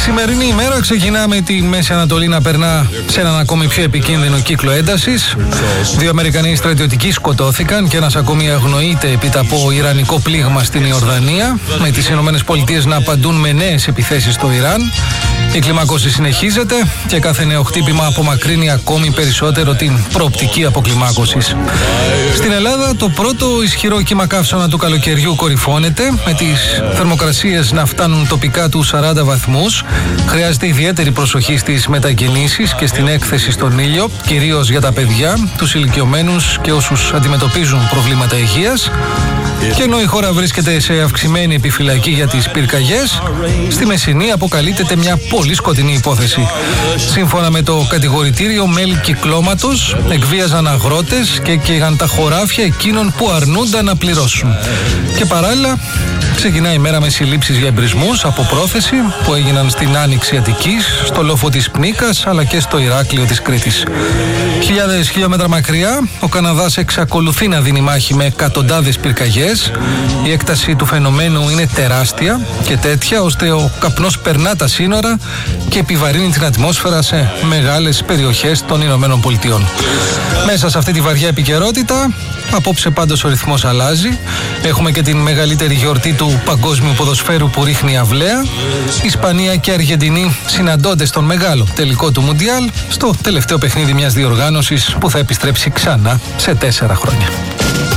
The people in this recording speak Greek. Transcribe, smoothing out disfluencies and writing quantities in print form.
Σημερινή ημέρα ξεκινάμε τη Μέση Ανατολή να περνά σε έναν ακόμη πιο επικίνδυνο κύκλο έντασης. 2 Αμερικανοί στρατιωτικοί σκοτώθηκαν και ένας ακόμη αγνοείται έπειτα από ιρανικό πλήγμα στην Ιορδανία, με τις ΗΠΑ να απαντούν με νέες επιθέσεις στο Ιράν. Η κλιμάκωση συνεχίζεται και κάθε νέο χτύπημα απομακρύνει ακόμη περισσότερο την προοπτική αποκλιμάκωσης. Στην Ελλάδα, το πρώτο ισχυρό κύμα καύσωνα του καλοκαιριού κορυφώνεται, με τις θερμοκρασίες να φτάνουν τοπικά του 40 βαθμούς. Χρειάζεται ιδιαίτερη προσοχή στις μετακινήσεις και στην έκθεση στον ήλιο, κυρίως για τα παιδιά, τους ηλικιωμένους και όσους αντιμετωπίζουν προβλήματα υγείας. Και ενώ η χώρα βρίσκεται σε αυξημένη επιφυλακή για τις πυρκαγιές, στη Μεσσηνή αποκαλύπτεται μια πολύ σκοτεινή υπόθεση. Σύμφωνα με το κατηγορητήριο, μέλη κυκλώματος εκβίαζαν αγρότες και καίγαν τα χωράφια εκείνων που αρνούνταν να πληρώσουν. Και παράλληλα, ξεκινά η μέρα με συλλήψεις για εμπρισμούς από πρόθεση που έγιναν στην Άνοιξη Αττικής, στο λόφο της Πνίκας αλλά και στο Ηράκλειο της Κρήτης. Χιλιάδες χιλιόμετρα μακριά, ο Καναδάς εξακολουθεί να δίνει μάχη με εκατοντάδες πυρκαγιές. Η έκταση του φαινομένου είναι τεράστια και τέτοια ώστε ο καπνός περνά τα σύνορα και επιβαρύνει την ατμόσφαιρα σε μεγάλες περιοχές των Ηνωμένων Πολιτειών. Μέσα σε αυτή τη βαριά επικαιρότητα, απόψε πάντως ο ρυθμός αλλάζει. Έχουμε και την μεγαλύτερη γιορτή του παγκόσμιου ποδοσφαίρου που ρίχνει αυλαία. Ισπανία και Αργεντινή συναντώνται στον μεγάλο τελικό του Μουντιάλ, στο τελευταίο παιχνίδι μιας διοργάνωσης που θα επιστρέψει ξανά σε 4 χρόνια.